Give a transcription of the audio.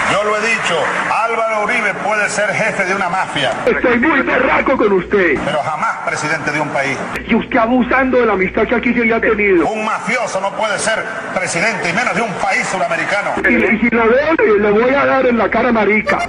Yo lo he dicho, Álvaro Uribe puede ser jefe de una mafia. Estoy muy berraco con usted. Pero jamás presidente de un país. Y usted abusando de la amistad que aquí se había tenido. Un mafioso no puede ser presidente, y menos de un país suramericano. Y si lo veo, le voy a dar en la cara marica.